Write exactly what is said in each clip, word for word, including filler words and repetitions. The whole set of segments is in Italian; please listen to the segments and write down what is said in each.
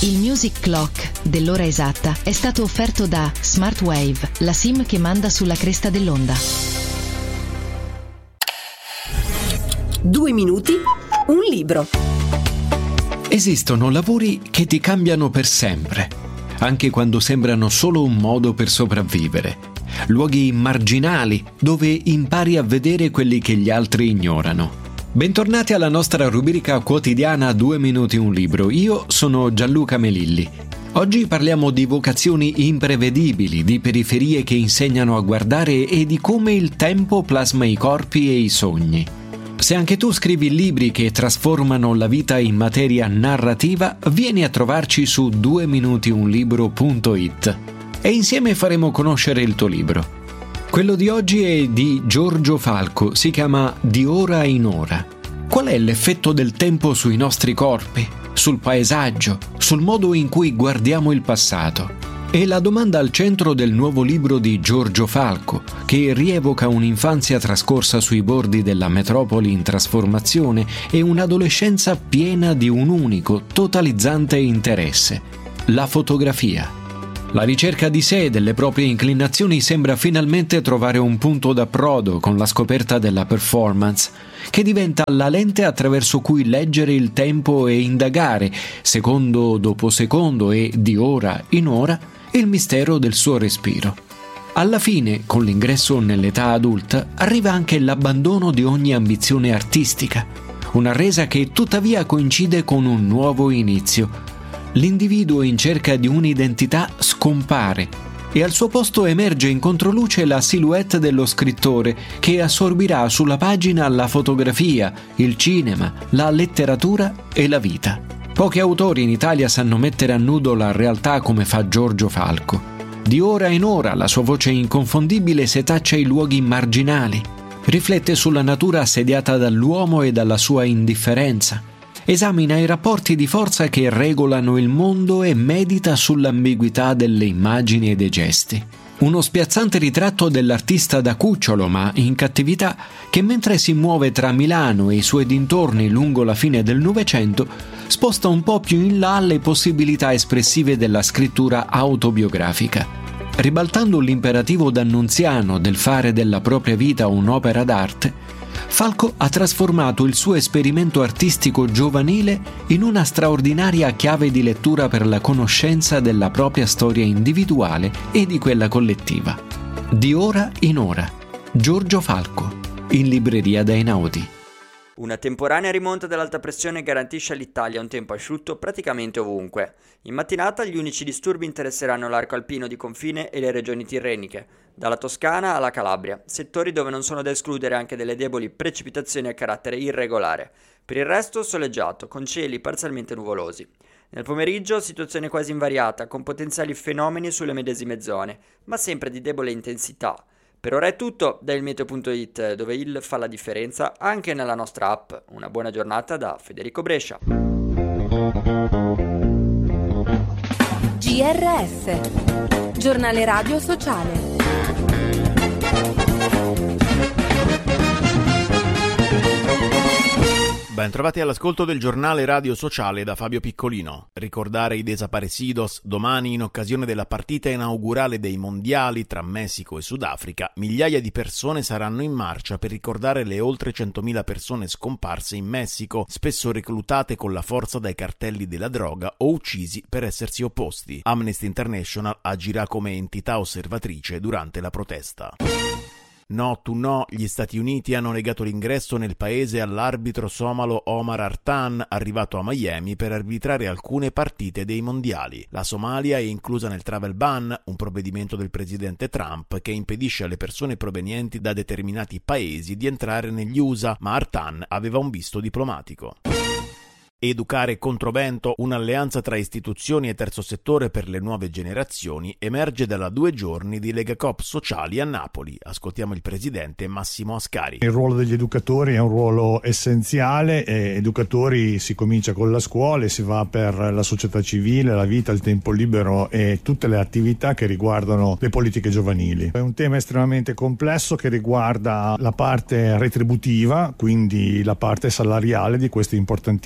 Il Music Clock dell'ora esatta è stato offerto da Smartwave, la SIM che manda sulla cresta dell'onda. Due minuti, un libro. Esistono lavori che ti cambiano per sempre, anche quando sembrano solo un modo per sopravvivere. Luoghi marginali dove impari a vedere quelli che gli altri ignorano. Bentornati alla nostra rubrica quotidiana Due minuti un libro. Io sono Gianluca Melilli. Oggi parliamo di vocazioni imprevedibili, di periferie che insegnano a guardare e di come il tempo plasma i corpi e i sogni. Se anche tu scrivi libri che trasformano la vita in materia narrativa, vieni a trovarci su due minuti un libro punto it e insieme faremo conoscere il tuo libro. Quello di oggi è di Giorgio Falco, si chiama Di ora in ora. Qual è l'effetto del tempo sui nostri corpi, sul paesaggio, sul modo in cui guardiamo il passato? È la domanda al centro del nuovo libro di Giorgio Falco, che rievoca un'infanzia trascorsa sui bordi della metropoli in trasformazione e un'adolescenza piena di un unico, totalizzante interesse: la fotografia. La ricerca di sé e delle proprie inclinazioni sembra finalmente trovare un punto d'approdo con la scoperta della performance, che diventa la lente attraverso cui leggere il tempo e indagare, secondo dopo secondo e di ora in ora, il mistero del suo respiro. Alla fine, con l'ingresso nell'età adulta, arriva anche l'abbandono di ogni ambizione artistica, una resa che tuttavia coincide con un nuovo inizio. L'individuo in cerca di un'identità scompare e al suo posto emerge in controluce la silhouette dello scrittore che assorbirà sulla pagina la fotografia, il cinema, la letteratura e la vita. Pochi autori in Italia sanno mettere a nudo la realtà come fa Giorgio Falco. Di ora in ora la sua voce inconfondibile setaccia i luoghi marginali, riflette sulla natura assediata dall'uomo e dalla sua indifferenza. Esamina i rapporti di forza che regolano il mondo e medita sull'ambiguità delle immagini e dei gesti. Uno spiazzante ritratto dell'artista da cucciolo ma in cattività che mentre si muove tra Milano e i suoi dintorni lungo la fine del Novecento sposta un po' più in là le possibilità espressive della scrittura autobiografica. Ribaltando l'imperativo d'Annunziano del fare della propria vita un'opera d'arte, Falco ha trasformato il suo esperimento artistico giovanile in una straordinaria chiave di lettura per la conoscenza della propria storia individuale e di quella collettiva. Di ora in ora, Giorgio Falco, in libreria da Einaudi. Una temporanea rimonta dell'alta pressione garantisce all'Italia un tempo asciutto praticamente ovunque. In mattinata gli unici disturbi interesseranno l'arco alpino di confine e le regioni tirreniche, dalla Toscana alla Calabria, settori dove non sono da escludere anche delle deboli precipitazioni a carattere irregolare. Per il resto soleggiato, con cieli parzialmente nuvolosi. Nel pomeriggio situazione quasi invariata, con potenziali fenomeni sulle medesime zone, ma sempre di debole intensità. Per ora è tutto da il meteo punto it, dove il fa la differenza anche nella nostra app. Una buona giornata da Federico Brescia. G R S, giornale radio sociale. Ben trovati all'ascolto del giornale radio sociale da Fabio Piccolino. Ricordare i desaparecidos. Domani, in occasione della partita inaugurale dei mondiali tra Messico e Sudafrica, migliaia di persone saranno in marcia per ricordare le oltre centomila persone scomparse in Messico, spesso reclutate con la forza dai cartelli della droga o uccisi per essersi opposti. Amnesty International agirà come entità osservatrice durante la protesta. No to no, gli Stati Uniti hanno negato l'ingresso nel paese all'arbitro somalo Omar Hartan, arrivato a Miami per arbitrare alcune partite dei mondiali. La Somalia è inclusa nel travel ban, un provvedimento del presidente Trump che impedisce alle persone provenienti da determinati paesi di entrare negli U S A, ma Hartan aveva un visto diplomatico. Educare controvento, un'alleanza tra istituzioni e terzo settore per le nuove generazioni, emerge dalla due giorni di Lega Coop Sociali a Napoli. Ascoltiamo il presidente Massimo Ascari. Il ruolo degli educatori è un ruolo essenziale. E educatori si comincia con la scuola e si va per la società civile, la vita, il tempo libero e tutte le attività che riguardano le politiche giovanili. È un tema estremamente complesso che riguarda la parte retributiva, quindi la parte salariale di queste importantissime figure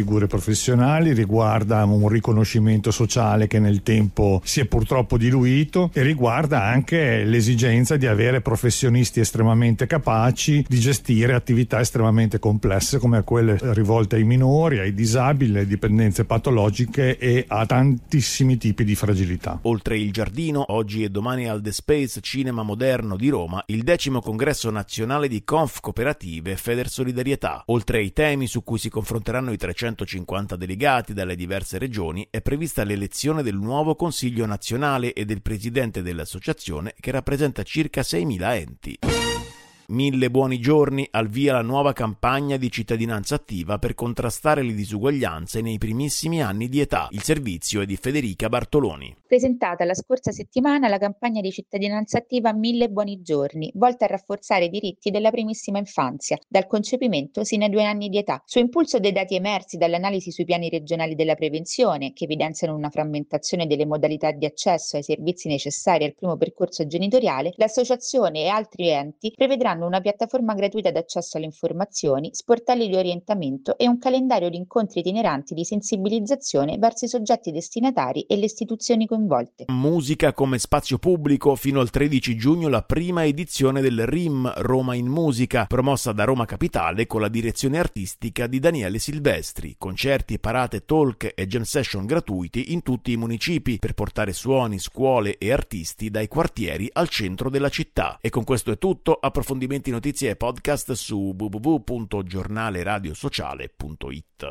figure professionali, riguarda un riconoscimento sociale che nel tempo si è purtroppo diluito e riguarda anche l'esigenza di avere professionisti estremamente capaci di gestire attività estremamente complesse come quelle rivolte ai minori, ai disabili, alle dipendenze patologiche e a tantissimi tipi di fragilità. Oltre il Giardino, oggi e domani al The Space Cinema Moderno di Roma, il decimo congresso nazionale di Conf Cooperative e Federsolidarietà. Oltre ai temi su cui si confronteranno i trecentocinquanta delegati dalle diverse regioni, è prevista l'elezione del nuovo Consiglio nazionale e del presidente dell'associazione, che rappresenta circa seimila enti. Mille buoni giorni, al via la nuova campagna di cittadinanza attiva per contrastare le disuguaglianze nei primissimi anni di età. Il servizio è di Federica Bartoloni. Presentata la scorsa settimana la campagna di cittadinanza attiva Mille buoni giorni, volta a rafforzare i diritti della primissima infanzia, dal concepimento sino ai due anni di età. Su impulso dei dati emersi dall'analisi sui piani regionali della prevenzione, che evidenziano una frammentazione delle modalità di accesso ai servizi necessari al primo percorso genitoriale, l'associazione e altri enti prevedranno una piattaforma gratuita d'accesso alle informazioni, sportelli di orientamento e un calendario di incontri itineranti di sensibilizzazione verso i soggetti destinatari e le istituzioni coinvolte. Musica come spazio pubblico. Fino al tredici giugno la prima edizione del R I M Roma in Musica, promossa da Roma Capitale con la direzione artistica di Daniele Silvestri. Concerti, parate, talk e jam session gratuiti in tutti i municipi per portare suoni, scuole e artisti dai quartieri al centro della città. E con questo è tutto. Approfondimenti, notizie e podcast su w w w punto giornale radio sociale punto i t.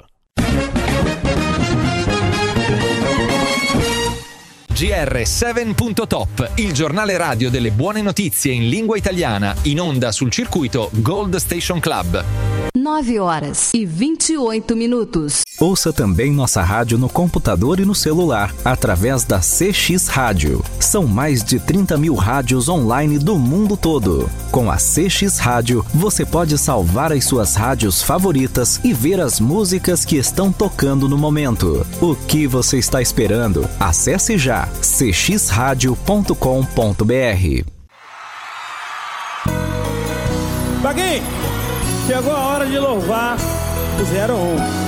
G R sette punto top, il giornale radio delle buone notizie in lingua italiana, in onda sul circuito Gold Station Club. nove horas e vinte e oito minutos. Ouça também nossa rádio no computador e no celular, através da C X Rádio. São mais de trinta mil rádios online do mundo todo. Com a C X Rádio, você pode salvar as suas rádios favoritas e ver as músicas que estão tocando no momento. O que você está esperando? Acesse já c x rádio ponto com ponto b r. Paguinho, chegou a hora de louvar o zero um.